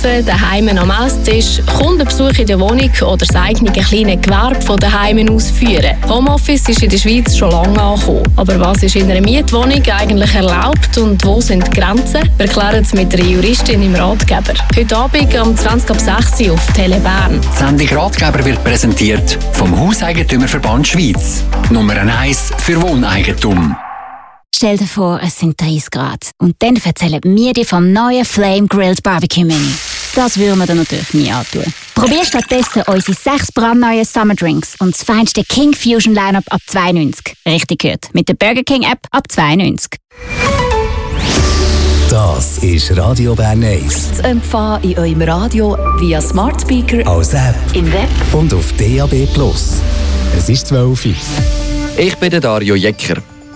daheim am Esstisch, Kundenbesuch in der Wohnung oder das eigene kleine Gewerbe von daheim ausführen. Homeoffice ist in der Schweiz schon lange angekommen. Aber was ist in einer Mietwohnung eigentlich erlaubt und wo sind die Grenzen? Wir klären es mit einer Juristin im Ratgeber. Heute Abend um 20:06 Uhr auf Tele Bern. Die Sendung Ratgeber wird präsentiert vom Hauseigentümerverband Schweiz. Nummer 1 für Wohneigentum. Stell dir vor, es sind 30 Grad. Und dann erzählen wir dir vom neuen Flame Grilled Barbecue Mini. Das würden wir dir natürlich nie antun. Probier stattdessen unsere 6 brandneuen Summer Drinks und das feinste King Fusion Lineup ab 92. Richtig gehört. Mit der Burger King App ab 92. Das ist Radio Bern 1. Zu empfangen in eurem Radio via Smart Speaker, Als App im Web und auf DAB+. Es ist 12 Uhr. Ich bin der Dario Jecker.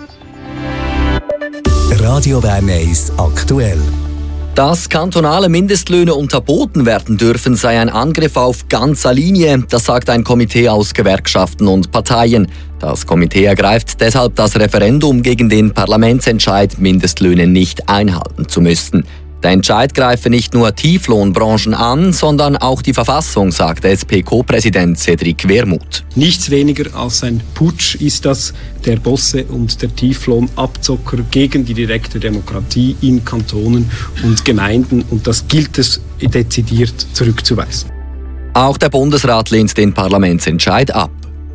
Radio Bern 1 aktuell. Dass kantonale Mindestlöhne unterboten werden dürfen, sei ein Angriff auf ganzer Linie. Das sagt ein Komitee aus Gewerkschaften und Parteien. Das Komitee ergreift deshalb das Referendum gegen den Parlamentsentscheid, Mindestlöhne nicht einhalten zu müssen. Der Entscheid greife nicht nur Tieflohnbranchen an, sondern auch die Verfassung, sagt SP-Co-Präsident Cedric Wermuth. Nichts weniger als ein Putsch ist das der Bosse und der Tieflohnabzocker gegen die direkte Demokratie in Kantonen und Gemeinden. Und das gilt es dezidiert zurückzuweisen. Auch der Bundesrat lehnt den Parlamentsentscheid ab.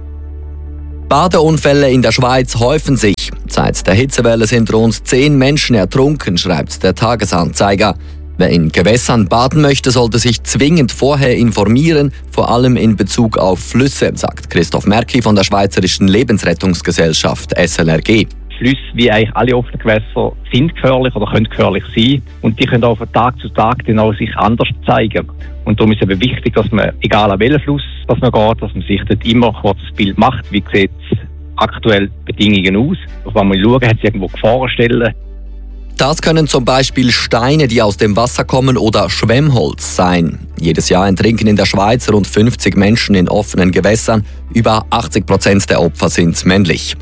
Badeunfälle in der Schweiz häufen sich. Seit der Hitzewelle sind rund 10 Menschen ertrunken, schreibt der Tagesanzeiger. Wer in Gewässern baden möchte, sollte sich zwingend vorher informieren, vor allem in Bezug auf Flüsse, sagt Christoph Merki von der Schweizerischen Lebensrettungsgesellschaft SLRG. Flüsse, wie eigentlich alle offenen Gewässer, sind gefährlich oder können gefährlich sein. Und die können auch von Tag zu Tag dann auch sich anders zeigen. Und darum ist es eben wichtig, dass man, egal an welchen Fluss dass man geht, dass man sich dort immer ein kurzes Bild macht. Wie sieht es aktuell Bedingungen aus? Auf einmal schauen, hat es irgendwo Gefahrenstellen. Das können zum Beispiel Steine, die aus dem Wasser kommen, oder Schwemmholz sein. Jedes Jahr ertrinken in der Schweiz rund 50 Menschen in offenen Gewässern. Über 80% der Opfer sind männlich.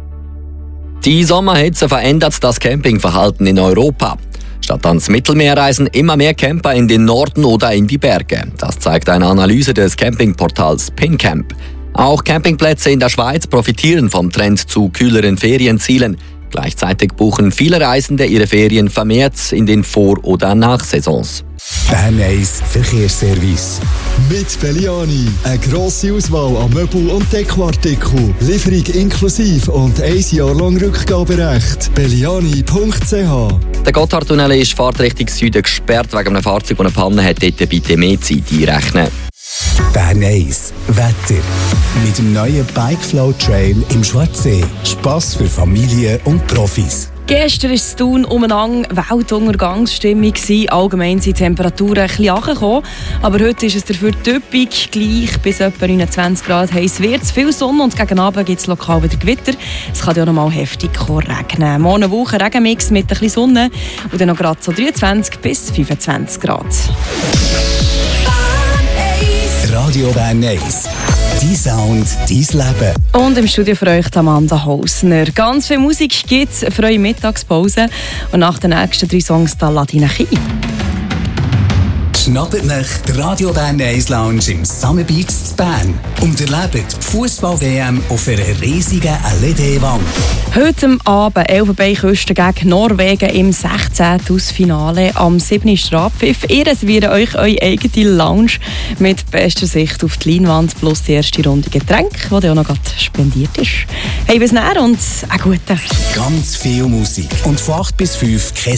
Die Sommerhitze verändert das Campingverhalten in Europa. Statt ans Mittelmeer reisen immer mehr Camper in den Norden oder in die Berge. Das zeigt eine Analyse des Campingportals PinCamp. Auch Campingplätze in der Schweiz profitieren vom Trend zu kühleren Ferienzielen. Gleichzeitig buchen viele Reisende ihre Ferien vermehrt in den Vor- oder Nachsaisons. Bern 1 Verkehrsservice. Mit Belliani. Eine grosse Auswahl an Möbel- und Dekoartikeln. Lieferung inklusive und 1 Jahr lang Rückgaberecht. Belliani.ch. Der Gotthardtunnel ist Fahrtrichtung Süden gesperrt wegen einem Fahrzeug, das eine Panne hat. Dort bitte mehr Zeit einrechnen. Bern 1 Wetter. Mit dem neuen Bikeflow Trail im Schwarzsee. Spass für Familien und Profis. Gestern war es Thun umeinander Weltuntergangsstimmung. Allgemein sind die Temperaturen ein bisschen runtergekommen. Aber heute ist es dafür typisch gleich bis etwa 29 Grad heiß wird. Viel Sonne und gegen Abend gibt es lokal wieder Gewitter. Es kann ja auch noch mal heftig regnen. Morgen eine Woche Regenmix mit ein bisschen Sonne und dann noch gerade so 23 bis 25 Grad. Radio Bern 1. Dein Sound, dein Leben. Und im Studio für euch Amanda Hausner. Ganz viel Musik gibt es für eure Mittagspause. Und nach den nächsten 3 Songs da lade ich euch ein. Schnappt nach der Radio Bern 1 Lounge im Summer Beach zu Bern und erlebt die Fußball-WM auf einer riesigen LED-Wand. Heute Abend Elfenbeinküste gegen Norwegen im 16. Ausfinale. Am 7. ist der Abpfiff. Ihr serviert euch eure eigene Lounge mit bester Sicht auf die Leinwand plus die erste Runde Getränk, die dann auch noch gerade spendiert ist. Hey, bis näher und einen guten. Ganz viel Musik und von 8 bis 5